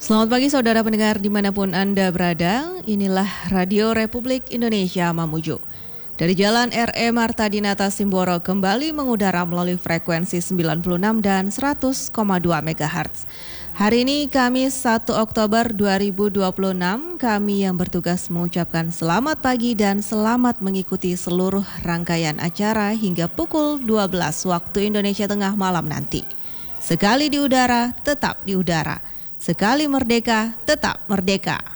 Selamat pagi saudara pendengar dimanapun Anda berada, inilah Radio Republik Indonesia Mamuju. Dari Jalan R.E. Marta Dinata Simboro kembali mengudara melalui frekuensi 96 dan 100,2 MHz. Hari ini Kamis 1 Oktober 2026, kami yang bertugas mengucapkan selamat pagi dan selamat mengikuti seluruh rangkaian acara hingga pukul 12 waktu Indonesia Tengah malam nanti. Sekali di udara, tetap di udara. Sekali merdeka, tetap merdeka.